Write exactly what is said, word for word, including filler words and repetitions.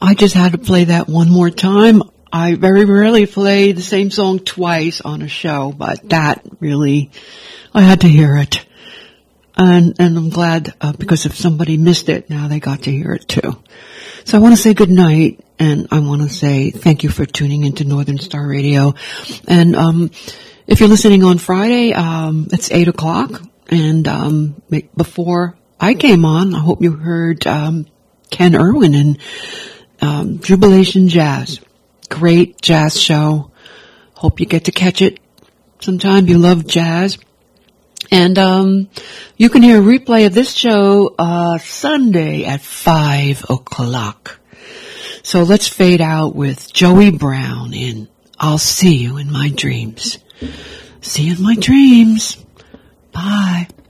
I just had to play that one more time. I very rarely play the same song twice on a show, but that really, I had to hear it. And, and I'm glad, uh, because if somebody missed it, now they got to hear it too. So I want to say good night, and I want to say thank you for tuning into Northern Star Radio. And, um, if you're listening on Friday, um, it's eight o'clock, and, um, before I came on, I hope you heard, um, Ken Irwin and, um, Jubilation Jazz. Great jazz show. Hope you get to catch it sometime. You love jazz. And, um, you can hear a replay of this show, uh, Sunday at five o'clock. So let's fade out with Joey Brown in I'll See You in My Dreams. See you in my dreams. Bye.